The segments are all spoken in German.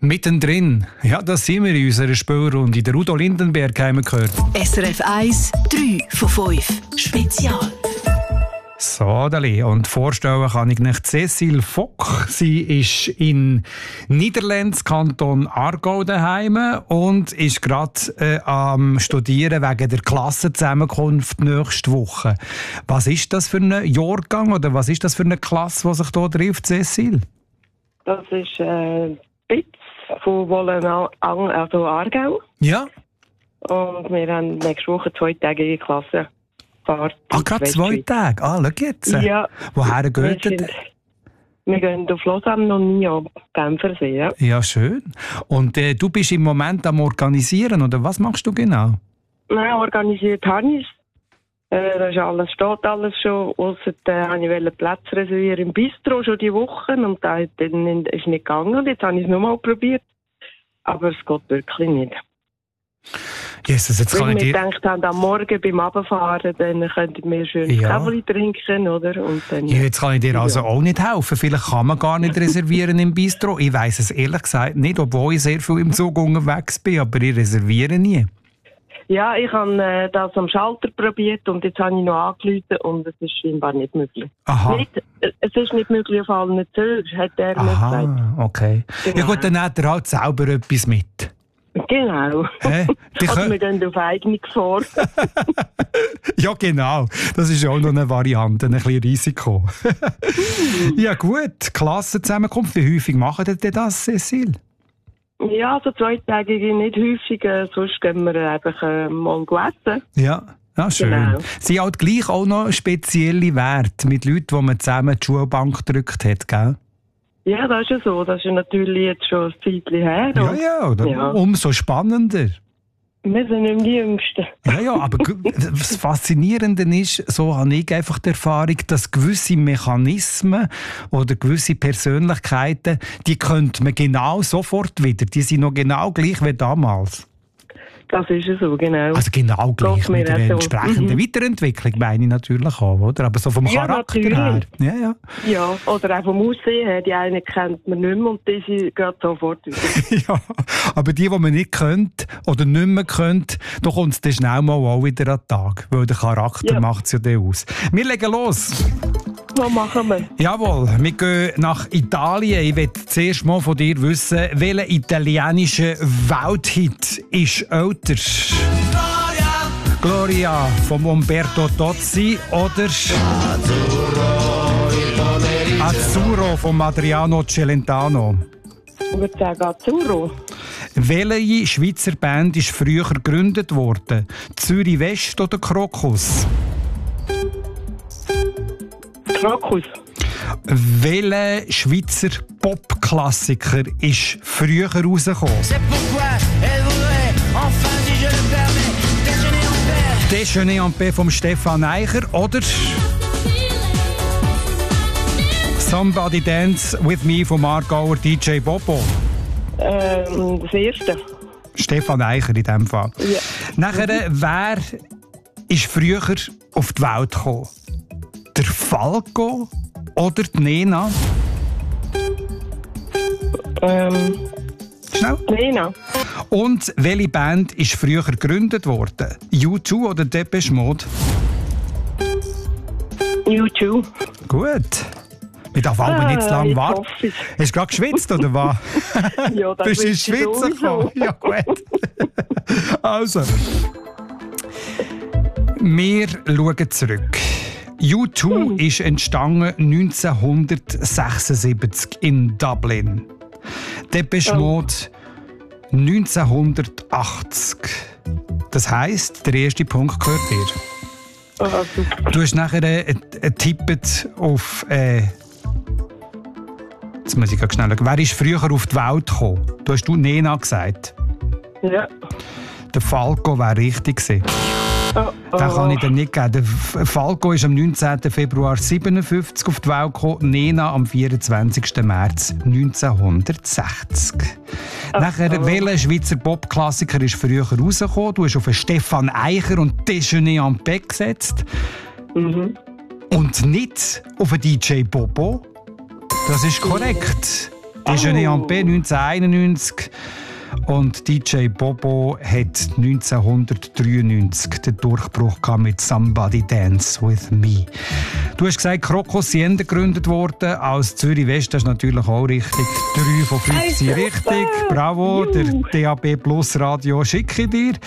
Mittendrin. Ja, das sind wir in unserer Spielrunde. Der Udo Lindenberg haben wir gehört. SRF 1, 3 von 5. Spezial. So, Dali. Und vorstellen kann ich nicht Cécile Fock. Sie ist in Niederlands Kanton Aargau daheim und ist gerade am Studieren wegen der Klassenzusammenkunft nächste Woche. Was ist das für ein Jahrgang oder was ist das für eine Klasse, die sich hier trifft, Cécile? Das ist BITS von Wollenau, also Aargau. Ja. Und wir haben nächste Woche 2-tägige Klasse. Gerade 2 Tage? Schau jetzt. Ja. Woher geht ihr? Wir gehen auf Lausanne und nie auf Genfersee. Ja. Ja, schön. Und du bist im Moment am Organisieren, oder was machst du genau? Nein, organisiert habe ich es. Steht alles schon. Ausser wollte ich Plätze reservieren im Bistro schon die Woche und das ist nicht gegangen. Und jetzt habe ich es nochmal probiert. Aber es geht wirklich nicht. Jesus, jetzt kann Weil ich wir dir... gedacht haben, am Morgen beim Abfahren, dann könnten wir schön Käferli trinken, oder? Und dann, ja, jetzt kann ich dir also auch nicht helfen. Vielleicht kann man gar nicht reservieren im Bistro. Ich weiss es ehrlich gesagt nicht, obwohl ich sehr viel im Zug unterwegs bin, aber ich reserviere nie. Ja, ich habe das am Schalter probiert und jetzt habe ich noch angerufen und es ist scheinbar nicht möglich. Aha. Es ist nicht möglich auf allen Zügen, hat er mir gesagt. Aha, okay. Genau. Ja gut, dann hat er halt selber etwas mit. Genau. Also wir gehen auf eigene Gefahr. Ja, genau. Das ist auch noch eine Variante, ein bisschen Risiko. Ja gut, Klassenzusammenkunft. Wie häufig macht ihr das, Cécile? Ja, so 2-tägige nicht häufig. Sonst gehen wir einfach mal essen. Ja. Ja, schön. Genau. Sie hat gleich auch noch spezielle Werte mit Leuten, die man zusammen die Schulbank gedrückt hat, gell? Ja, das ist ja so. Das ist natürlich jetzt schon ein Zeitchen her. Ja, umso spannender. Wir sind nicht die Jüngsten. Ja, aber das Faszinierende ist, so habe ich einfach die Erfahrung, dass gewisse Mechanismen oder gewisse Persönlichkeiten, die könnte man genau sofort wieder. Die sind noch genau gleich wie damals. Das ist ja so, genau. Also genau gleich mit der entsprechenden Weiterentwicklung, meine ich natürlich auch, oder? Aber so vom Charakter her. Ja, oder auch vom Aussehen her. Die einen kennt man nicht mehr und die sind gerade sofort wieder. Ja, aber die man nicht kennt oder nicht mehr kennt, da kommt es dann schnell mal auch wieder an den Tag. Weil der Charakter macht es ja dann aus. Wir legen los. Was machen wir? Jawohl, wir gehen nach Italien. Ich möchte zuerst mal von dir wissen, welcher italienische Welthit ist älter? Gloria von Umberto Tozzi oder Azzurro von Adriano Celentano? Ich würde sagen Azzurro. Welche Schweizer Band ist früher gegründet worden? Zürich West oder Krokus? Krokus. Welcher Schweizer Pop-Klassiker ist früher rausgekommen? Déjeuner en paix vom Stefan Eicher oder Somebody Dance With Me vom Aargauer DJ Bobo? Das erste. Stefan Eicher in diesem Fall. Ja. Nachher, wer ist früher auf die Welt gekommen? Der Falco oder die Nena? Schnell. Nena. Und welche Band ist früher gegründet worden? U2 oder Depeche Mode? U2. Gut. Wir dürfen aber nicht zu lange warten. Hast du gerade geschwitzt, oder was? Ja, das bist du ins Schwitzen gekommen? Ja, gut. Also. Wir schauen zurück. U2 ist entstanden 1976 in Dublin. Depeche Mode 1980. Das heisst, der erste Punkt gehört dir. Du hast nachher getippt auf... jetzt muss ich ganz schnell schauen. Wer ist früher auf die Welt gekommen? Du hast Nena gesagt. Ja. Der Falco wäre richtig gewesen. Den kann ich dir nicht geben. Der Falco ist am 19. Februar 1957 auf die Welt gekommen, Nena am 24. März 1960. Nachher, welcher Schweizer Pop-Klassiker ist früher rausgekommen? Du hast auf Stefan Eicher und Déjeuner en paix gesetzt. Und nicht auf DJ Bobo. Das ist korrekt. Déjeuner en paix 1991. Und DJ Bobo hat 1993 den Durchbruch gehabt mit Somebody Dance With Me. Du hast gesagt, Crocos sind gegründet worden. Als Zürich West, das ist natürlich auch richtig. 3 von 5 sind richtig. Bravo, der DAB Plus Radio schicke ich dir.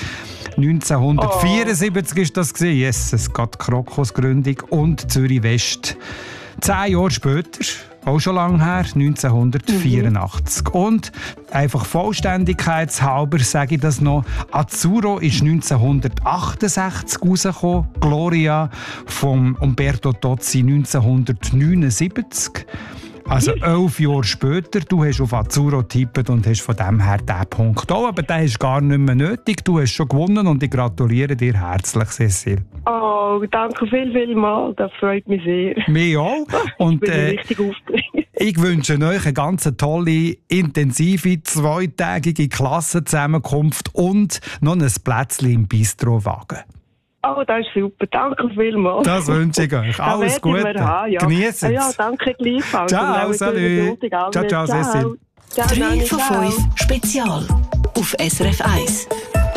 1974 ist das gewesen. Yes, es geht Crocos Gründung und Zürich West. 10 Jahre später, auch schon lange her, 1984. Und einfach vollständigkeitshalber sage ich das noch, Azzurro ist 1968 rausgekommen, Gloria von Umberto Tozzi 1979. Also 11 Jahre später, du hast auf Azzurro getippt und hast von dem her diesen Punkt auch, aber der ist gar nicht mehr nötig. Du hast schon gewonnen und ich gratuliere dir herzlich, Cecil. Oh, danke vielmals, das freut mich sehr. Mich auch. Und, ich bin richtig aufgeregt. Ich wünsche euch eine ganz tolle, intensive, 2-tägige Klassenzusammenkunft und noch ein Plätzchen im Bistrowagen. Oh, das ist super. Danke vielmals. Das wünsche ich euch. Alles Gute. Ja. Genießt es. Ja, danke gleichfalls. Ciao, salut. Ciao, Cecil. 3 von 5 Spezial auf SRF 1.